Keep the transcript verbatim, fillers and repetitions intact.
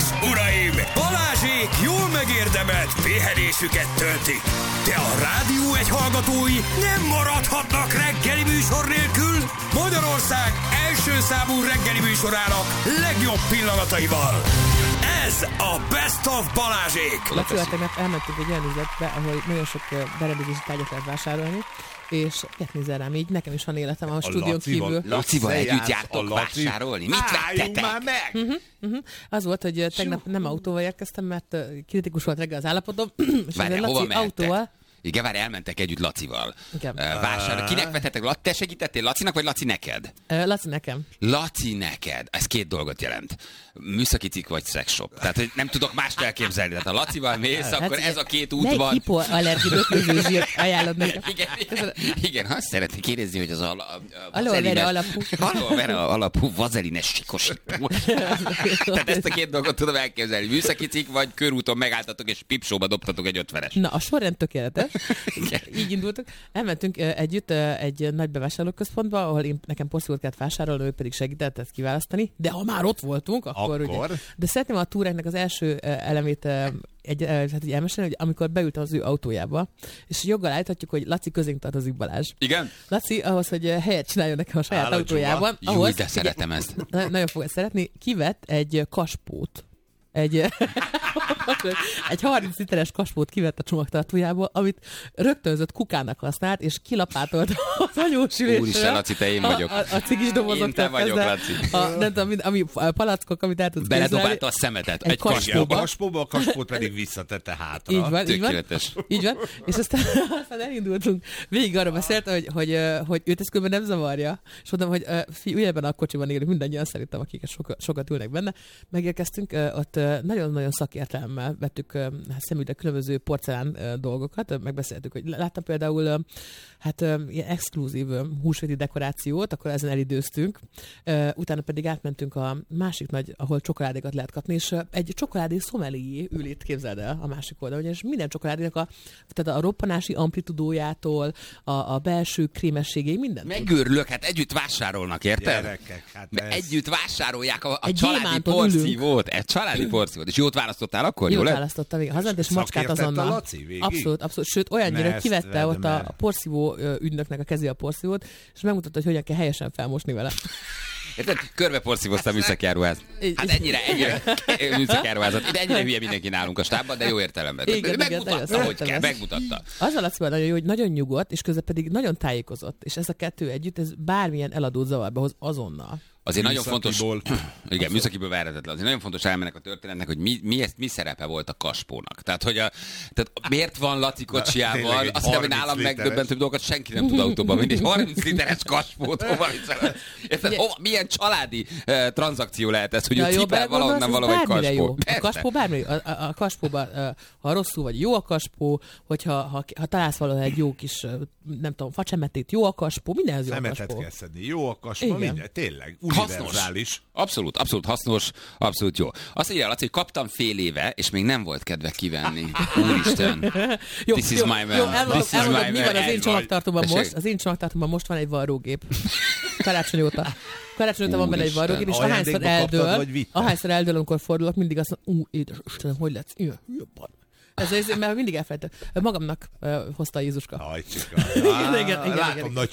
uraim! Balázsék jól megérdemelt pihenésüket töltik. De a Rádió egy hallgatói nem maradhatnak reggeli műsor nélkül. Magyarország első számú reggeli műsorának legjobb pillanataival. Ez a Best of Balázsék! Lacival tegnap elmentünk egy olyan üzletbe, ahol nagyon sok berendezési tárgyat lehet vásárolni, és ilyet nézel rám, így nekem is van életem a, a stúdión kívül. Lacival együtt jártok vásárolni? Mit vettetek? már meg! Uh-huh, uh-huh. Az volt, hogy tegnap nem autóval érkeztem, mert kritikus volt reggel az állapotom, és Várjál, hova Laci mentek? autóval. Igen, várj, elmentek együtt Lacival. Igen. Vásárol. Kinek vettetek? Laci, te segítettél Lacinak, vagy Laci neked? Uh, Laci nekem. Laci neked. Ez két dolgot jelent. Műszaki cikk vagy szexshop. Tehát, hogy nem tudok mást elképzelni. Tehát ha Lacival mész, hát, akkor ez a két út van. Melyik hipoallergi rögtöző zsírt ajánlod nekem? Igen, igen, igen, azt szeretnék kérdezni, hogy az a, a, a aloe vera alapú. Aloe vera alapú vazelines sikosító. Tehát ezt a két dolgot tudom elképzelni. Műszaki cikk vagy körúton megálltatok és pipsóba dobtatok egy ötvenes. Na, a sorrend tökéletes. Így indultunk. Elmentünk együtt egy nagy bevásárlóközpontba, ahol én, nekem porszívót kellett vásárolni, ő pedig segített ezt kiválasztani. De ha már ott voltunk, akkor, akkor? Ugye, de szeretném a túránknak az első elemét egy, hát így elmesélni, hogy amikor beültem az ő autójába, és joggal állíthatjuk, hogy Laci közénk tartozik, Balázs. Igen? Laci ahhoz, hogy helyet csináljon nekem a saját Állod autójában. Jó, ahhoz, de szeretem ezt. Nagyon fogod szeretni. Kivett egy kaspót. Egy, egy harminc literes kaspót kivett a csomagtartójából, amit rögtönzött kukának használt, és kilapátolt az anyósülésre. Úristen, Laci, te én vagyok. A, a, a cigis dobozoktól Én te vagyok, kezdve, Laci. A, nem tudom, ami a palackok, amit el tudsz képzelni. Beledobálta a szemetet egy, egy kaspóba. A kaspóba, a kaspót pedig visszatette hátra. Így van, így van. Tökéletes. Így van. És aztán, aztán elindultunk. Végig arra beszélt, hogy, hogy, hogy őt ez különben nem zavarja. És mondtam, hogy fi, ugyebben a kocsiban élünk mindannyian, szerintem, akik sokat, sokat ülnek benne. Megérkeztünk, ott nagyon-nagyon szakértelemmel vettük szemügyre különböző porcelán dolgokat. Megbeszéltük, hogy láttam például hát ilyen exkluzív húsvéti dekorációt, akkor ezen elidőztünk. Utána pedig átmentünk a másik nagy, ahol csokoládékat lehet kapni, és egy csokoládé szomelié ül itt, képzeld el, a másik oldalon, és minden csokoládénak a, tehát a roppanási amplitudójától, a, a belső krémességéig, minden. Megőrülök, hát együtt vásárolnak, érted? Gyerekek, hát ez... Együtt vásárolják a, a Egy családi gyémánton porszívót. Egy családi porszívót. És jót választottál akkor? Jót Jól választottam, igen. Hazament, és macskát Szakértett azonnal. a Laci végig? Abszolút, abszolút. Sőt, olyannyira, hogy kivette ott a, a porszívó ügynöknek a kezé a porszívót, és megmutatta, hogy hogyan kell helyesen felmosni vele. Érted? Körbe porszívoztam műszakjáruház. Hát ennyire, ennyire műszakjáruházat. Ide ennyire hülye mindenki nálunk a stábban, de jó értelemben. Igen, megmutatta, igen, hogy kell, ezt. megmutatta. Az a Lacival nagyon jó, hogy nagyon nyugodt, és közben pedig nagyon tájékozott. És ez a kettő együtt, ez bármilyen eladót zavarba hoz azonnal. Azért nagyon fontos, Műszakiból. igen, műszakiből verhetetlen. Azért nagyon fontos elmennek a történetnek, hogy mi, mi, ezt, mi szerepe volt a kaspónak. Tehát, hogy a, tehát miért van Laci kocsijával, azt hiszem, hogy nálam megdöbbentőbb dolgokat senki nem tud autóban, mint egy harminc literes kaspót. Hova Érted, hova, milyen családi uh, tranzakció lehet ez, hogy ja, ő cipel valahonnan valahogy kaspó. A kaspó bármi, a, a, a kaspóban, uh, ha rosszul vagy, jó a kaspó, hogyha ha, ha találsz valahol egy jó kis, nem tudom, facsemetét, jó a kaspó, mindenhez jó a kaspó. Szemetet kell szedni, jó a kaspó, minden, tényleg. Hasznos. Abszolút, abszolút hasznos, abszolút jó. Azt mondja, Laci, hogy kaptam fél éve, és még nem volt kedve kivenni. Úristen. Jó, This is jó, my man. jó, elmondom, This is elmondom, my mi man. van az én csomagtartóban Tessék. most. Az én csomagtartóban most van egy varrógép. Karácsony óta. Karácsony óta van benne egy Úristen. varrógép, és ahányszor Ajándékba kaptad, eldől, vagy vitted? ahányszor eldől, amikor fordulok, mindig azt mondom, ú, édes Istenem, hogy lesz? Ilyen, jobban. Ez az, mert mindig elfelejtem. Magamnak uh, hozta a Jézuska. Ajcsika. Igen, igen, igen, Látom, igen. nagy